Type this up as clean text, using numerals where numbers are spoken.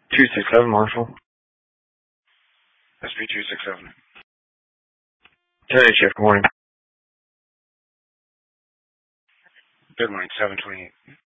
267, Marshall. SP 267. 10-8 shift, good morning. Good morning, 728.